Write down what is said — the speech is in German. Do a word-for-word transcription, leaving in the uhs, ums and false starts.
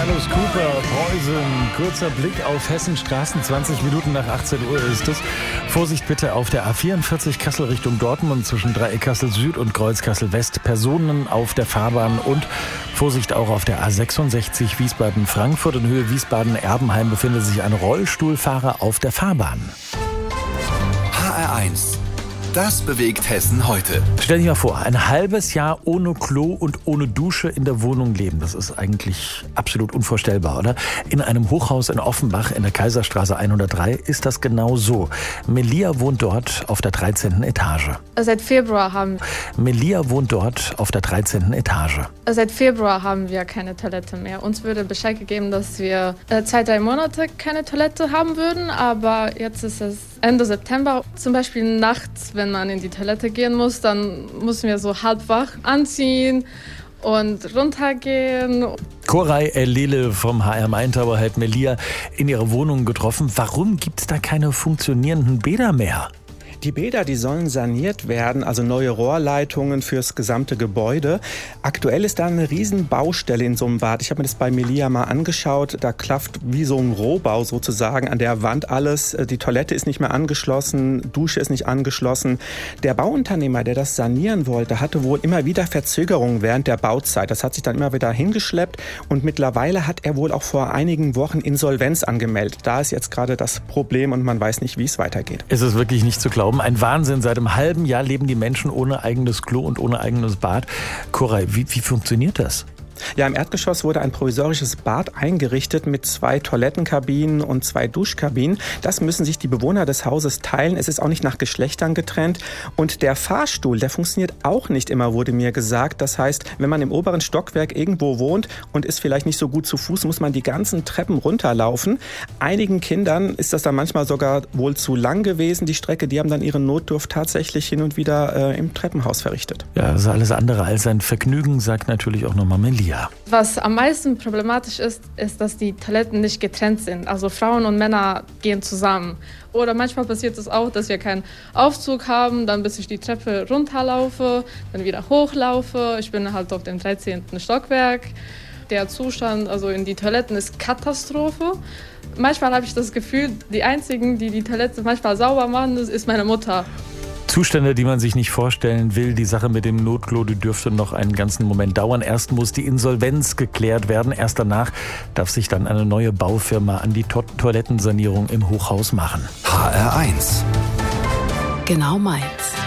Alice Cooper, Poison. Kurzer Blick auf Hessens Straßen, zwanzig Minuten nach achtzehn Uhr ist es. Vorsicht bitte auf der A vierundvierzig Kassel Richtung Dortmund zwischen Dreieck Kassel Süd und Kreuz Kassel West. Personen auf der Fahrbahn und Vorsicht auch auf der A sechsundsechzig Wiesbaden-Frankfurt. In Höhe Wiesbaden-Erbenheim befindet sich ein Rollstuhlfahrer auf der Fahrbahn. H R eins. Das bewegt Hessen heute. Stell dir mal vor, ein halbes Jahr ohne Klo und ohne Dusche in der Wohnung leben. Das ist eigentlich absolut unvorstellbar, oder? In einem Hochhaus in Offenbach in der Kaiserstraße hundertdrei ist das genau so. Melia wohnt dort auf der dreizehnten Etage. Seit Februar haben Melia wohnt dort auf der dreizehnten Etage. Seit Februar haben wir keine Toilette mehr. Uns wurde Bescheid gegeben, dass wir äh, zwei, drei Monate keine Toilette haben würden, aber jetzt ist es Ende September. Zum Beispiel nachts, wenn man in die Toilette gehen muss, dann müssen wir so halb wach anziehen und runtergehen. Koray Erlele vom H R Main Tower hat Melia in ihrer Wohnung getroffen. Warum gibt es da keine funktionierenden Bäder mehr? Die Bäder, die sollen saniert werden, also neue Rohrleitungen fürs gesamte Gebäude. Aktuell ist da eine riesen Baustelle in so einem Bad. Ich habe mir das bei Melia mal angeschaut. Da klafft wie so ein Rohbau sozusagen an der Wand alles. Die Toilette ist nicht mehr angeschlossen, Dusche ist nicht angeschlossen. Der Bauunternehmer, der das sanieren wollte, hatte wohl immer wieder Verzögerungen während der Bauzeit. Das hat sich dann immer wieder hingeschleppt und mittlerweile hat er wohl auch vor einigen Wochen Insolvenz angemeldet. Da ist jetzt gerade das Problem und man weiß nicht, wie es weitergeht. Es ist wirklich nicht zu glauben. Ein Wahnsinn. Seit einem halben Jahr leben die Menschen ohne eigenes Klo und ohne eigenes Bad. Koray, wie, wie funktioniert das? Ja, im Erdgeschoss wurde ein provisorisches Bad eingerichtet mit zwei Toilettenkabinen und zwei Duschkabinen. Das müssen sich die Bewohner des Hauses teilen. Es ist auch nicht nach Geschlechtern getrennt. Und der Fahrstuhl, der funktioniert auch nicht immer, wurde mir gesagt. Das heißt, wenn man im oberen Stockwerk irgendwo wohnt und ist vielleicht nicht so gut zu Fuß, muss man die ganzen Treppen runterlaufen. Einigen Kindern ist das dann manchmal sogar wohl zu lang gewesen, die Strecke. Die haben dann ihre Notdurft tatsächlich hin und wieder äh, im Treppenhaus verrichtet. Ja, das ist alles andere als ein Vergnügen, sagt natürlich auch nochmal Melia. Was am meisten problematisch ist, ist, dass die Toiletten nicht getrennt sind. Also Frauen und Männer gehen zusammen. Oder manchmal passiert es auch, dass wir keinen Aufzug haben, dann bis ich die Treppe runterlaufe, dann wieder hochlaufe. Ich bin halt auf dem dreizehnten Stockwerk. Der Zustand also in die Toiletten ist Katastrophe. Manchmal habe ich das Gefühl, die einzigen, die die Toilette manchmal sauber machen, ist meine Mutter. Zustände, die man sich nicht vorstellen will. Die Sache mit dem Notklo, die dürfte noch einen ganzen Moment dauern. Erst muss die Insolvenz geklärt werden. Erst danach darf sich dann eine neue Baufirma an die to- Toilettensanierung im Hochhaus machen. H R eins. Genau meins.